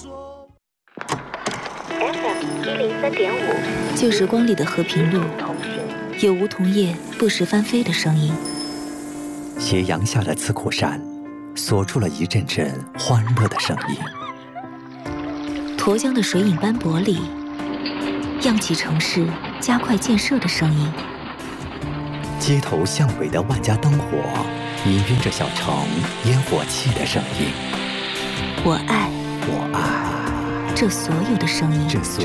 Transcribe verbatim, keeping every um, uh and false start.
F M 一零三点五， 旧时光里的和平路，有梧桐叶不时翻飞的声音。 斜阳下的刺口山，锁住了一阵阵欢乐的声音。 沱江的水影斑驳里，漾起城市加快建设的声音。 街头巷尾的万家灯火，氤氲着小城烟火气的声音。 我爱， 我爱这所有的声音。 这所